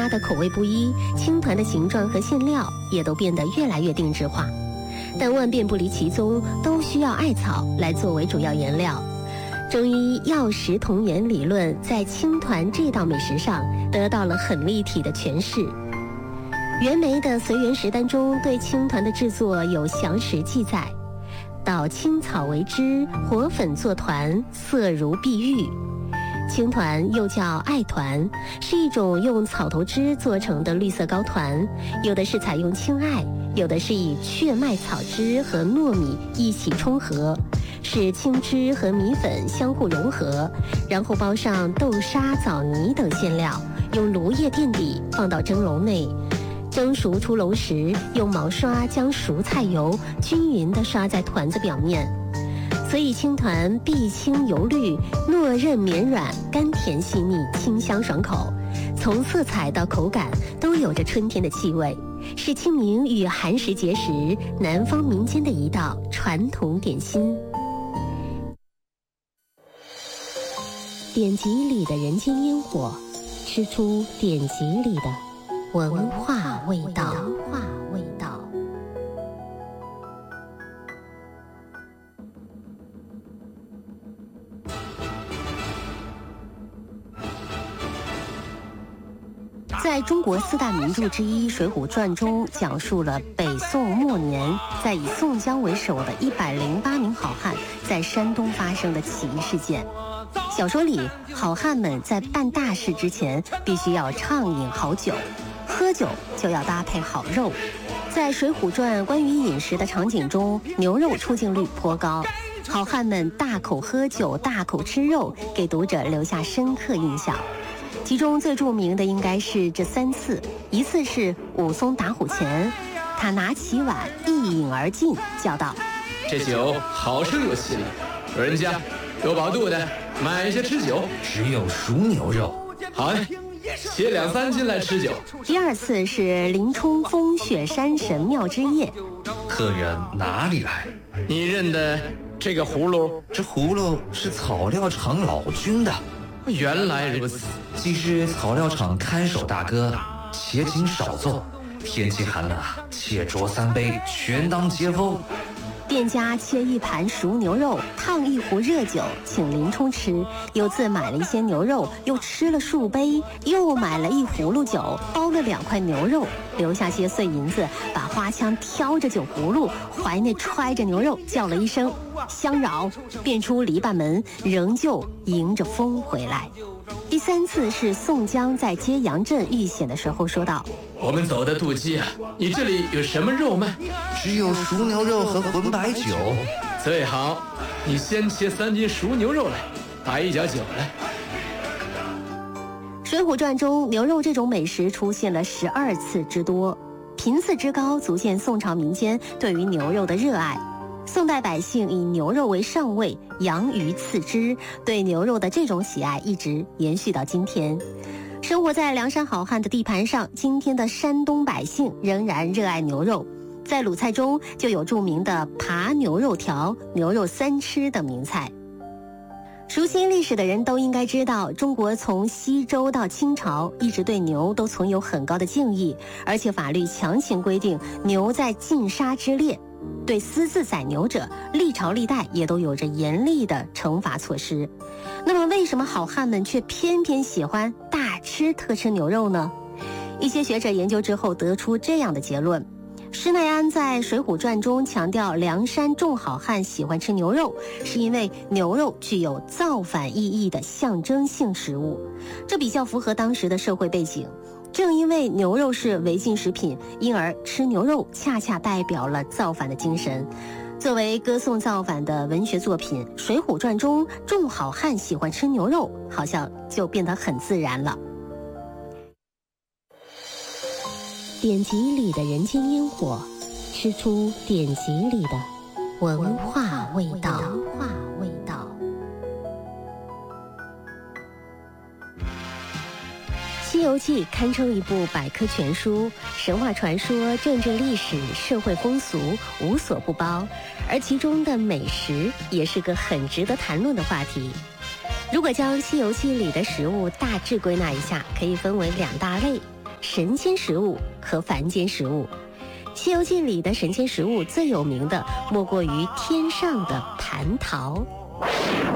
家的口味不一，青团的形状和馅料也都变得越来越定制化。但万变不离其宗，都需要艾草来作为主要原料。中医药食同源理论在青团这道美食上得到了很立体的诠释。袁枚的《随园食单》中对青团的制作有详实记载：捣青草为汁，和粉做团，色如碧玉。青团又叫艾团，是一种用草头汁做成的绿色糕团，有的是采用青艾，有的是以雀麦草汁和糯米一起冲合，使青汁和米粉相互融合，然后包上豆沙、枣泥等馅料，用炉叶垫底，放到蒸笼内。蒸熟出笼时，用毛刷将熟菜油均匀地刷在团子表面。所以青团碧青油绿，糯韧绵软，甘甜细腻，清香爽口，从色彩到口感都有着春天的气味，是清明与寒食节时南方民间的一道传统点心。典籍里的人间烟火，吃出典籍里的文化味道。在中国四大名著之一《水浒传》中，讲述了北宋末年，在以宋江为首的108名好汉在山东发生的起义事件。小说里，好汉们在办大事之前，必须要畅饮好酒，喝酒就要搭配好肉。在《水浒传》关于饮食的场景中，牛肉出镜率颇高，好汉们大口喝酒、大口吃肉，给读者留下深刻印象。其中最著名的应该是这3次，一次是武松打虎前，他拿起碗一饮而尽，叫道：“ 这酒好生有气力，老人家有饱肚的，买些吃酒。 只有熟牛肉， 好嘞，切2、3斤来吃酒。” 第二次是林冲风雪山神庙之夜， 客人哪里来？ 你认得这个葫芦？ 这葫芦是草料厂老君的。 原来如此， 既是草料厂看守大哥，且请少奏。天气寒冷，且酌3杯，全当接风。 店家切一盘熟牛肉，烫一壶热酒，请林冲吃，又自买了一些牛肉，又吃了数杯，又买了一葫芦酒，包了2块牛肉，留下些碎银子，把花枪挑着酒葫芦，怀内揣着牛肉，叫了一声相扰，便出篱笆门，仍旧迎着风回来。第3次是宋江在揭阳镇遇险的时候说道：“ 我们走的渡溪啊，你这里有什么肉卖？ 只有熟牛肉和浑白酒。 最好，你先切3斤熟牛肉来，打一脚酒来。” 《水浒传》中牛肉这种美食出现了12次之多，频次之高，足见宋朝民间对于牛肉的热爱。宋代百姓以牛肉为上位，羊鱼次之，对牛肉的这种喜爱一直延续到今天。生活在梁山好汉的地盘上，今天的山东百姓仍然热爱牛肉，在鲁菜中就有著名的扒牛肉条、牛肉3吃等名菜。熟悉历史的人都应该知道，中国从西周到清朝一直对牛都存有很高的敬意，而且法律强行规定牛在禁杀之列，对私自宰牛者，历朝历代也都有着严厉的惩罚措施。那么为什么好汉们却偏偏喜欢大吃特吃牛肉呢？一些学者研究之后得出这样的结论：施耐庵在《水浒传》中强调梁山众好汉喜欢吃牛肉，是因为牛肉具有造反意义的象征性食物，这比较符合当时的社会背景。正因为牛肉是违禁食品，因而吃牛肉恰恰代表了造反的精神。作为歌颂造反的文学作品，《水浒传》中众好汉喜欢吃牛肉，好像就变得很自然了。典籍里的人间烟火，吃出典籍里的文化味道。《西游记》堪称一部百科全书，神话传说、政治历史、社会风俗无所不包，而其中的美食也是个很值得谈论的话题。如果将《西游记》里的食物大致归纳一下，可以分为2大类。 神仙食物和凡间食物。《西游记》里的神仙食物最有名的莫过于天上的蟠桃。